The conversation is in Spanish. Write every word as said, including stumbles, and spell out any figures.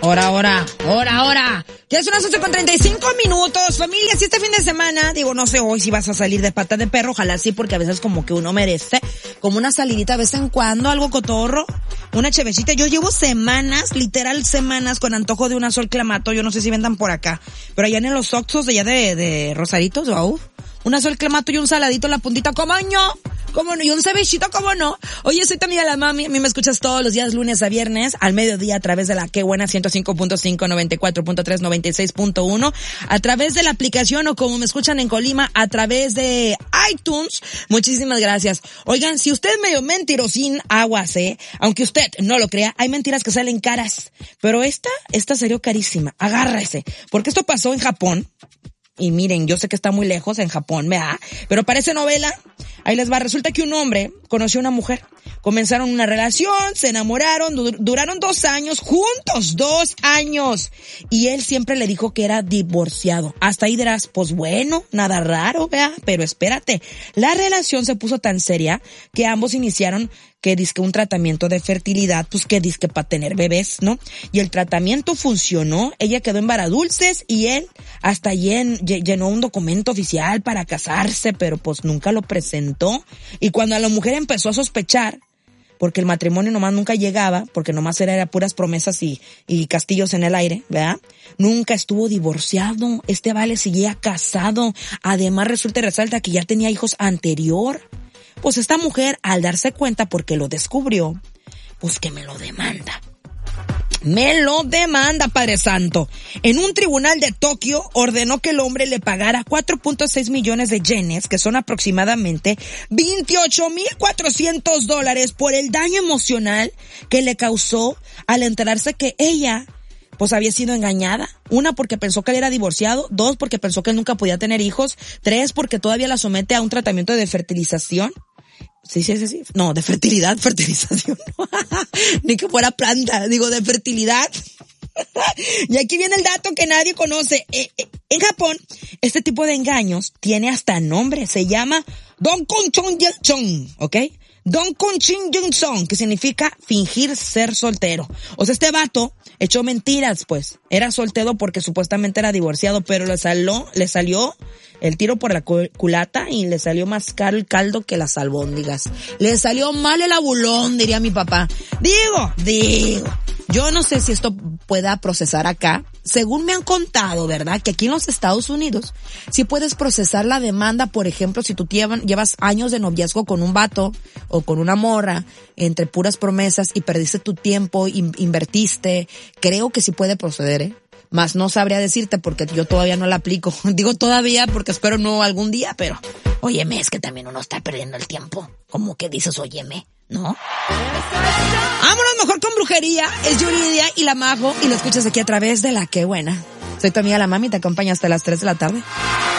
Hora, hora, hora, hora. Ya es unas ocho con treinta y cinco minutos. Familia, si este fin de semana, digo, no sé hoy si vas a salir de pata de perro, ojalá sí, porque a veces como que uno merece, como una salidita de vez en cuando, algo cotorro, una chevechita. Yo llevo semanas, literal semanas, con antojo de una Sol Clamato. Yo no sé si vendan por acá, pero allá en los Oxxos de allá de, de Rosaritos, wow. Una Sol Clamato y un saladito en la puntita, ¿cómo no? ¿Cómo no? Y un cebechito, ¿cómo no? Oye, soy tu amiga la mami. A mí me escuchas todos los días, lunes a viernes, al mediodía, a través de la Qué Buena ciento cinco punto cinco, noventa y cuatro punto tres, noventa y seis punto uno, a través de la aplicación o como me escuchan en Colima, a través de iTunes. Muchísimas gracias. Oigan, si usted es medio mentirosín, aguas, eh. Aunque usted no lo crea, hay mentiras que salen caras. Pero esta, esta salió carísima. Agárrese. Porque esto pasó en Japón. Y miren, yo sé que está muy lejos en Japón, ¿verdad? Pero parece novela. Ahí les va. Resulta que un hombre conoció a una mujer. Comenzaron una relación, se enamoraron, du- duraron dos años juntos, dos años. Y él siempre le dijo que era divorciado. Hasta ahí dirás, pues bueno, nada raro, ¿verdad? Pero espérate, la relación se puso tan seria que ambos iniciaron que dizque un tratamiento de fertilidad, pues que dizque para tener bebés, ¿no? Y el tratamiento funcionó, ella quedó en varadulces y él hasta llen, llenó un documento oficial para casarse, pero pues nunca lo presentó. Y cuando a la mujer empezó a sospechar, porque el matrimonio nomás nunca llegaba, porque nomás era, era puras promesas y, y castillos en el aire, ¿verdad? Nunca estuvo divorciado, este vale seguía casado, además resulta y resalta que ya tenía hijos anterior. Pues esta mujer, al darse cuenta porque lo descubrió, pues que me lo demanda. Me lo demanda, Padre Santo. En un tribunal de Tokio ordenó que el hombre le pagara cuatro punto seis millones de yenes, que son aproximadamente veintiocho mil cuatrocientos dólares, por el daño emocional que le causó al enterarse que ella pues había sido engañada. Una, porque pensó que él era divorciado. Dos, porque pensó que él nunca podía tener hijos. Tres, porque todavía la somete a un tratamiento de fertilización. Sí, sí, sí, sí. No, de fertilidad, fertilización. Ni que fuera planta, digo, de fertilidad. Y aquí viene el dato que nadie conoce. Eh, eh, en Japón, este tipo de engaños tiene hasta nombre. Se llama Donkonchon, ¿ok? Donkonchon, que significa fingir ser soltero. O sea, este vato echó mentiras, pues. Era soltero porque supuestamente era divorciado, pero le salió, le salió el tiro por la culata y le salió más caro el caldo que las albóndigas. Le salió mal el abulón, diría mi papá. Digo, digo. Yo no sé si esto pueda procesar acá. Según me han contado, ¿verdad? Que aquí en los Estados Unidos sí puedes procesar la demanda, por ejemplo, si tú llevan, llevas años de noviazgo con un vato o con una morra, entre puras promesas, y perdiste tu tiempo, in, invertiste. Creo que sí puede proceder, ¿eh? Más no sabría decirte porque yo todavía no la aplico. Digo todavía porque espero no algún día, pero óyeme, es que también uno está perdiendo el tiempo. Como que dices, óyeme, ¿no? Vámonos mejor con brujería. Es Yuridia y la Majo y lo escuchas aquí a través de la Qué Buena. Soy tu amiga la Mami, te acompaño hasta las tres de la tarde.